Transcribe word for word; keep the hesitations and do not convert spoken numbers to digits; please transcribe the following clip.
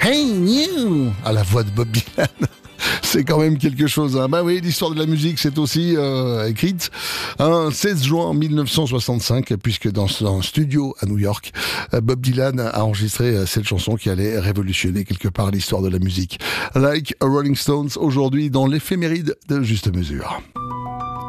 Hey you à la voix de Bob Dylan. C'est quand même quelque chose. Hein. Bah oui, l'histoire de la musique, c'est aussi euh, écrite un seize juin mille neuf cent soixante-cinq, puisque dans un studio à New York, Bob Dylan a enregistré cette chanson qui allait révolutionner quelque part l'histoire de la musique. Like a Rolling Stones, aujourd'hui dans l'éphéméride de Juste Mesure.